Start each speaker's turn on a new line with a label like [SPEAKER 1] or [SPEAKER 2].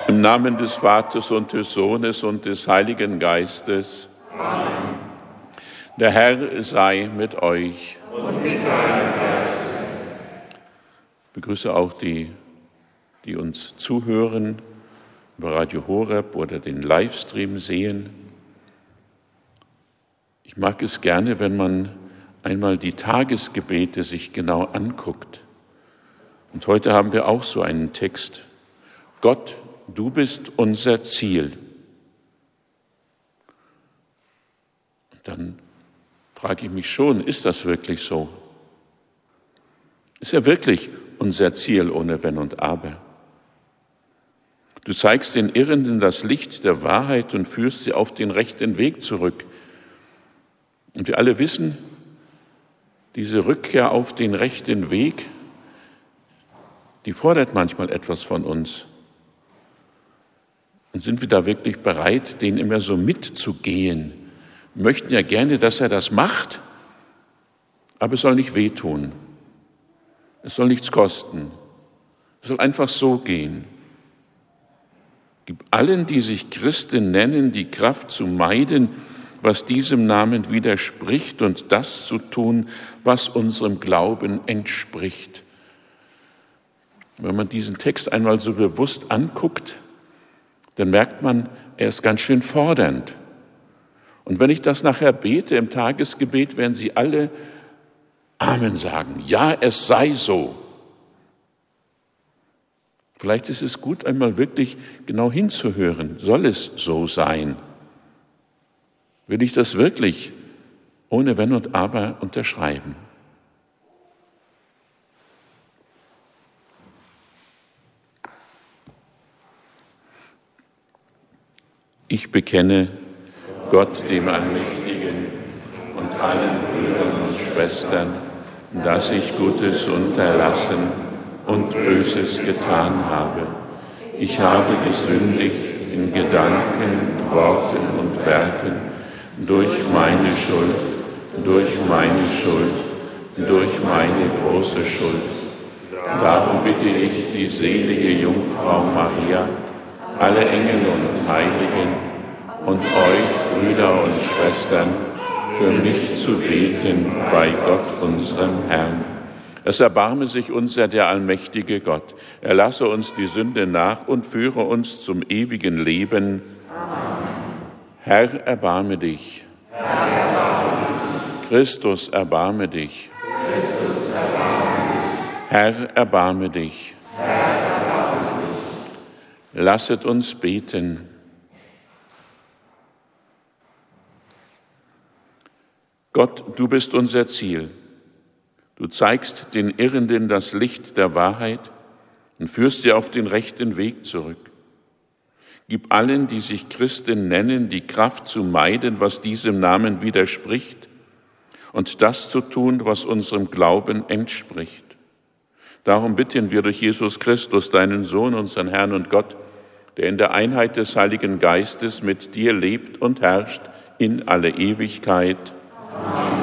[SPEAKER 1] Im Namen des Vaters und des Sohnes und des Heiligen Geistes.
[SPEAKER 2] Amen.
[SPEAKER 1] Der Herr sei mit euch.
[SPEAKER 2] Und mit deinem Geist.
[SPEAKER 1] Ich begrüße auch die uns zuhören über Radio Horeb oder den Livestream sehen. Ich mag es gerne, wenn man einmal die Tagesgebete sich genau anguckt. Und heute haben wir auch so einen Text. Gott, du bist unser Ziel. Und dann frage ich mich schon, ist das wirklich so? Ist er wirklich unser Ziel ohne Wenn und Aber? Du zeigst den Irrenden das Licht der Wahrheit und führst sie auf den rechten Weg zurück. Und wir alle wissen, diese Rückkehr auf den rechten Weg, die fordert manchmal etwas von uns. Und sind wir da wirklich bereit, den immer so mitzugehen? Wir möchten ja gerne, dass er das macht, aber es soll nicht wehtun. Es soll nichts kosten. Es soll einfach so gehen. Gib allen, die sich Christen nennen, die Kraft zu meiden, was diesem Namen widerspricht und das zu tun, was unserem Glauben entspricht. Wenn man diesen Text einmal so bewusst anguckt, dann merkt man, er ist ganz schön fordernd. Und wenn ich das nachher bete im Tagesgebet, werden Sie alle Amen sagen. Ja, es sei so. Vielleicht ist es gut, einmal wirklich genau hinzuhören. Soll es so sein? Will ich das wirklich ohne Wenn und Aber unterschreiben? Ich bekenne Gott, dem Allmächtigen und allen Brüdern und Schwestern, dass ich Gutes unterlassen und Böses getan habe. Ich habe gesündigt in Gedanken, Worten und Werken, durch meine Schuld, durch meine große Schuld. Darum bitte ich die selige Jungfrau Maria, alle Engel und Heiligen und euch, Brüder und Schwestern, für mich zu beten bei Gott, unserem Herrn. Es erbarme sich unser, der allmächtige Gott. Er lasse uns die Sünde nach und führe uns zum ewigen Leben. Amen. Herr, erbarme dich. Herr, erbarme dich. Christus, erbarme dich. Christus, erbarme dich. Herr, erbarme dich. Herr, erbarme dich. Lasset uns beten. Gott, du bist unser Ziel. Du zeigst den Irrenden das Licht der Wahrheit und führst sie auf den rechten Weg zurück. Gib allen, die sich Christen nennen, die Kraft zu meiden, was diesem Namen widerspricht, und das zu tun, was unserem Glauben entspricht. Darum bitten wir durch Jesus Christus, deinen Sohn, unseren Herrn und Gott, der in der Einheit des Heiligen Geistes mit dir lebt und herrscht in alle Ewigkeit. Amen.